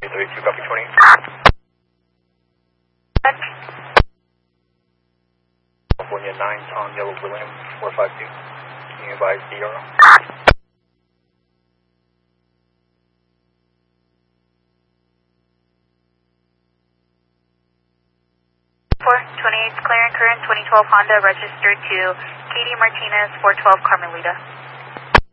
32, copy 20. California 9, Tom Yellow William 452. Can you advise DRO? 428 clear and current 2012 Honda registered to Katie Martinez 412 Carmelita.